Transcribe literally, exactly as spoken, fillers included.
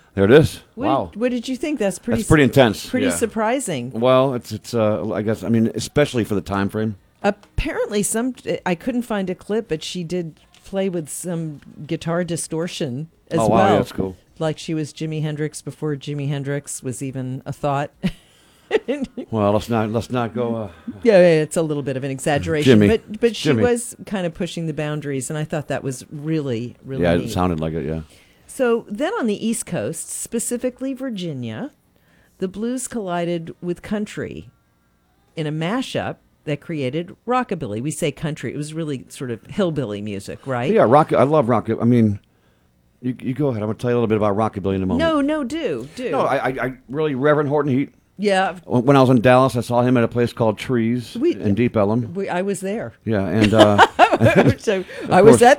There it is. What, Wow. what did you think? That's pretty. That's pretty intense. Pretty yeah. surprising. Well, it's it's. Uh, I guess I mean, especially for the time frame. Apparently, some I couldn't find a clip, but she did play with some guitar distortion as oh wow, well. yeah, that's cool. Like she was Jimi Hendrix before Jimi Hendrix was even a thought. Well, let's not let's not go. Uh, Yeah, it's a little bit of an exaggeration, Jimmy. but but she Jimmy. was kind of pushing the boundaries, and I thought that was really really yeah, neat. it sounded like it. Yeah. So then on the East Coast, specifically Virginia, the blues collided with country in a mashup that created rockabilly. We say country; it was really sort of hillbilly music, right? Yeah, rock. I love rock. I mean, you you go ahead. I'm gonna tell you a little bit about rockabilly in a moment. No, no, do do. No, I, I, I really Reverend Horton Heat. yeah, When I was in Dallas, I saw him at a place called Trees We- in Deep Ellum. we, I was there. Yeah, and uh, So Of I was course. at